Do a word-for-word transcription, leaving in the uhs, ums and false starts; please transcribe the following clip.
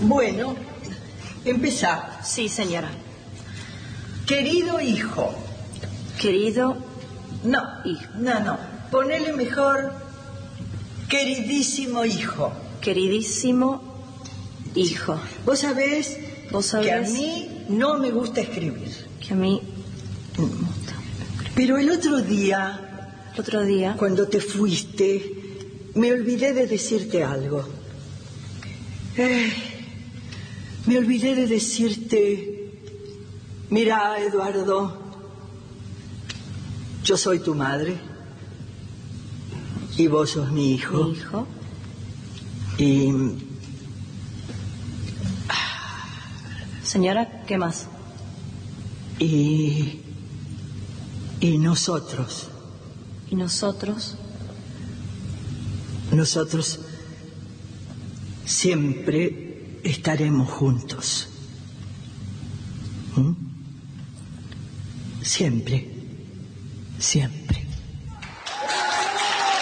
Bueno, empezá. Sí, señora. Querido hijo. Querido No, hijo. no, no. Ponele mejor queridísimo hijo. Queridísimo hijo. Vos sabés, Vos sabés que a mí no me gusta escribir. Que a mí... Pero el otro día, El otro día... cuando te fuiste, me olvidé de decirte algo. Eh, me olvidé de decirte, mira, Eduardo, yo soy tu madre y vos sos mi hijo. Mi hijo. Y... Señora, ¿qué más? Y... Y nosotros. Y nosotros... Nosotros siempre estaremos juntos. ¿Mm? Siempre, siempre.